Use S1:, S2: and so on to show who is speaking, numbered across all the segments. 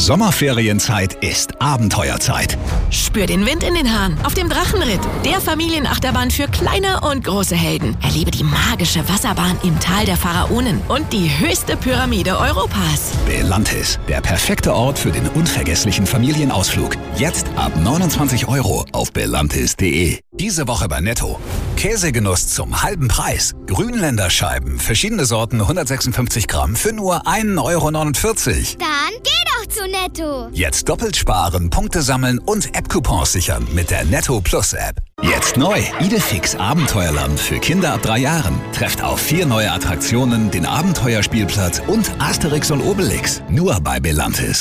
S1: Sommerferienzeit ist Abenteuerzeit.
S2: Spür den Wind in den Haaren auf dem Drachenritt, der Familienachterbahn für kleine und große Helden. Erlebe die magische Wasserbahn im Tal der Pharaonen und die höchste Pyramide Europas.
S1: Belantis, der perfekte Ort für den unvergesslichen Familienausflug. Jetzt ab 29 € auf belantis.de. Diese Woche bei Netto. Käsegenuss zum halben Preis. Grünländerscheiben, verschiedene Sorten, 156 Gramm für nur 1,49 €.
S3: Dann geh doch zu Netto.
S1: Jetzt doppelt sparen, Punkte sammeln und App-Coupons sichern mit der Netto Plus App. Jetzt neu, Idefix Abenteuerland für Kinder ab 3 Jahren. Trefft auf 4 neue Attraktionen, den Abenteuerspielplatz und Asterix und Obelix. Nur bei Belantis.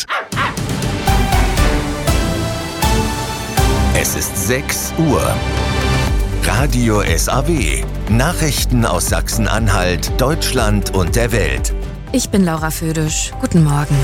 S4: Es ist 6 Uhr. Radio SAW. Nachrichten aus Sachsen-Anhalt, Deutschland und der Welt.
S5: Ich bin Laura Födisch. Guten Morgen.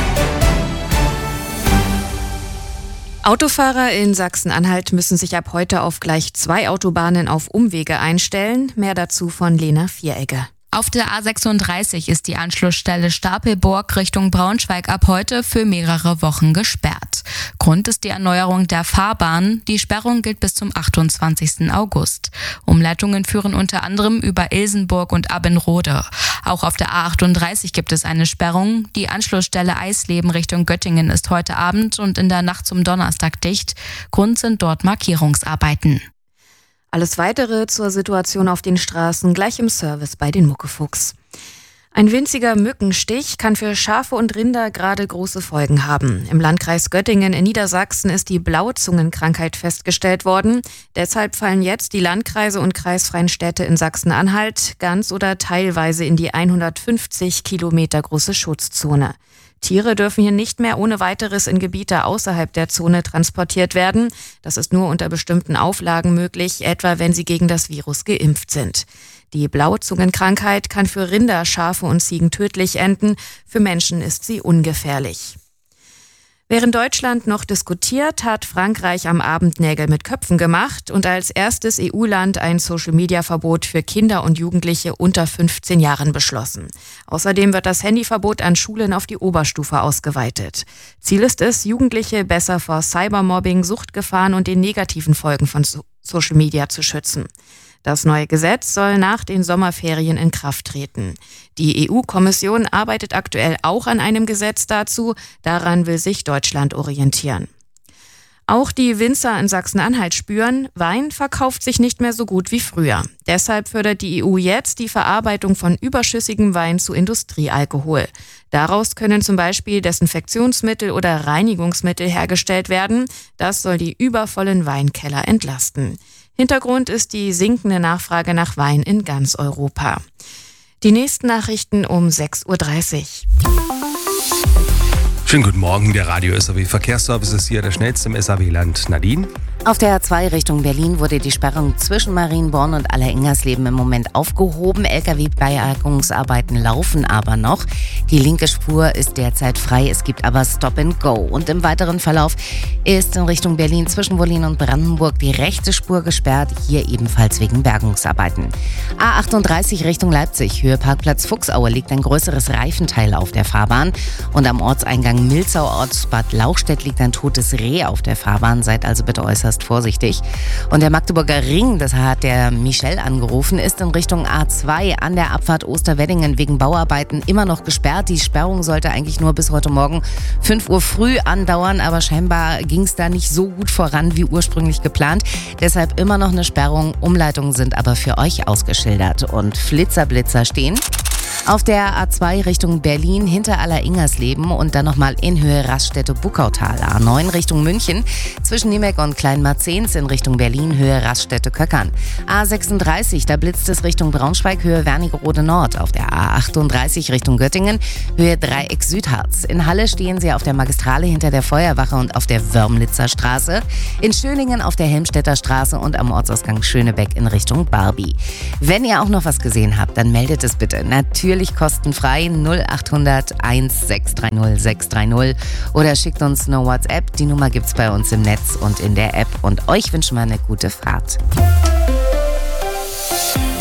S5: Autofahrer in Sachsen-Anhalt müssen sich ab heute auf gleich 2 Autobahnen auf Umwege einstellen. Mehr dazu von Lena Vieregger.
S6: Auf der A36 ist die Anschlussstelle Stapelburg Richtung Braunschweig ab heute für mehrere Wochen gesperrt. Grund ist die Erneuerung der Fahrbahn. Die Sperrung gilt bis zum 28. August. Umleitungen führen unter anderem über Ilsenburg und Abbenrode. Auch auf der A38 gibt es eine Sperrung. Die Anschlussstelle Eisleben Richtung Göttingen ist heute Abend und in der Nacht zum Donnerstag dicht. Grund sind dort Markierungsarbeiten.
S5: Alles Weitere zur Situation auf den Straßen gleich im Service bei den Muckefuchs. Ein winziger Mückenstich kann für Schafe und Rinder gerade große Folgen haben. Im Landkreis Göttingen in Niedersachsen ist die Blauzungenkrankheit festgestellt worden. Deshalb fallen jetzt die Landkreise und kreisfreien Städte in Sachsen-Anhalt ganz oder teilweise in die 150 Kilometer große Schutzzone. Tiere dürfen hier nicht mehr ohne weiteres in Gebiete außerhalb der Zone transportiert werden. Das ist nur unter bestimmten Auflagen möglich, etwa wenn sie gegen das Virus geimpft sind. Die Blauzungenkrankheit kann für Rinder, Schafe und Ziegen tödlich enden. Für Menschen ist sie ungefährlich. Während Deutschland noch diskutiert, hat Frankreich am Abend Nägel mit Köpfen gemacht und als erstes EU-Land ein Social-Media-Verbot für Kinder und Jugendliche unter 15 Jahren beschlossen. Außerdem wird das Handyverbot an Schulen auf die Oberstufe ausgeweitet. Ziel ist es, Jugendliche besser vor Cybermobbing, Suchtgefahren und den negativen Folgen von Social Media zu schützen. Das neue Gesetz soll nach den Sommerferien in Kraft treten. Die EU-Kommission arbeitet aktuell auch an einem Gesetz dazu. Daran will sich Deutschland orientieren. Auch die Winzer in Sachsen-Anhalt spüren, Wein verkauft sich nicht mehr so gut wie früher. Deshalb fördert die EU jetzt die Verarbeitung von überschüssigem Wein zu Industriealkohol. Daraus können zum Beispiel Desinfektionsmittel oder Reinigungsmittel hergestellt werden. Das soll die übervollen Weinkeller entlasten. Hintergrund ist die sinkende Nachfrage nach Wein in ganz Europa. Die nächsten Nachrichten um 6:30 Uhr.
S7: Schönen guten Morgen, der Radio SAW Verkehrsservice ist hier der schnellste im SAW-Land. Nadine?
S8: Auf der A2 Richtung Berlin wurde die Sperrung zwischen Marienborn und Allerengersleben im Moment aufgehoben. Lkw-Bergungsarbeiten laufen aber noch. Die linke Spur ist derzeit frei, es gibt aber Stop and Go. Und im weiteren Verlauf ist in Richtung Berlin zwischen Wollin und Brandenburg die rechte Spur gesperrt, hier ebenfalls wegen Bergungsarbeiten. A38 Richtung Leipzig, Höhe Parkplatz Fuchsaue, liegt ein größeres Reifenteil auf der Fahrbahn. Und am Ortseingang Milzau, Ortsbad Lauchstädt, liegt ein totes Reh auf der Fahrbahn. Seid also bitte äußerst vorsichtig. Und der Magdeburger Ring, das hat der Michel angerufen, ist in Richtung A2 an der Abfahrt Osterweddingen wegen Bauarbeiten immer noch gesperrt. Die Sperrung sollte eigentlich nur bis heute Morgen 5 Uhr früh andauern, aber scheinbar ging es da nicht so gut voran wie ursprünglich geplant. Deshalb immer noch eine Sperrung. Umleitungen sind aber für euch ausgeschildert. Und Flitzer stehen auf der A2 Richtung Berlin hinter Allerengersleben und dann nochmal in Höhe Raststätte-Buckautal. A9 Richtung München zwischen Niemek und Kleinmarzens in Richtung Berlin, Höhe Raststätte-Köckern. A36, da blitzt es Richtung Braunschweig, Höhe Wernigerode Nord. Auf der A38 Richtung Göttingen, Höhe Dreieck Südharz. In Halle stehen sie auf der Magistrale hinter der Feuerwache und auf der Wörmlitzer Straße. In Schöningen auf der Helmstedter Straße und am Ortsausgang Schönebeck in Richtung Barbie. Wenn ihr auch noch was gesehen habt, dann meldet es bitte. Natürlich kostenfrei 0800 1630 630 oder schickt uns eine WhatsApp. Die Nummer gibt's bei uns im Netz und in der App. Und euch wünschen wir eine gute Fahrt.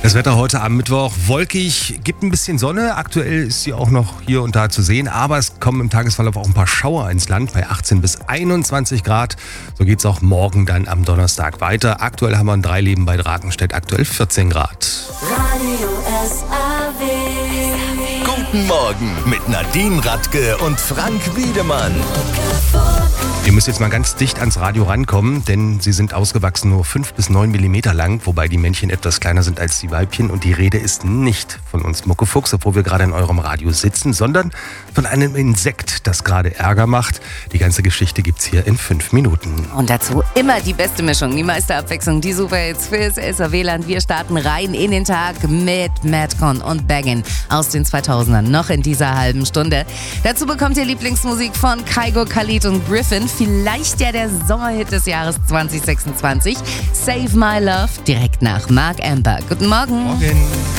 S7: Das Wetter heute am Mittwoch wolkig, gibt ein bisschen Sonne. Aktuell ist sie auch noch hier und da zu sehen, aber es kommen im Tagesverlauf auch ein paar Schauer ins Land bei 18 bis 21 Grad. So geht es auch morgen dann am Donnerstag weiter. Aktuell haben wir ein Dreileben bei Drakenstedt, aktuell 14 Grad.
S9: Radio SAW.
S4: Guten Morgen mit Nadine Radke und Frank Wiedemann.
S7: Ihr müsst jetzt mal ganz dicht ans Radio rankommen, denn sie sind ausgewachsen nur 5 bis 9 Millimeter lang, wobei die Männchen etwas kleiner sind als die Weibchen. Und die Rede ist nicht von uns Muckefuchs, obwohl wir gerade in eurem Radio sitzen, sondern von einem Insekt, das gerade Ärger macht. Die ganze Geschichte gibt's hier in 5 Minuten.
S8: Und dazu immer die beste Mischung, die meiste Abwechslung, die Superhits fürs SAW-Land. Wir starten rein in den Tag mit Madcon und Baggin aus den 2000ern, noch in dieser halben Stunde. Dazu bekommt ihr Lieblingsmusik von Kygo, Khalid und Griffin. Vielleicht ja der Sommerhit des Jahres 2026. Save My Love, direkt nach Mark Amber. Guten Morgen.
S7: Morgen.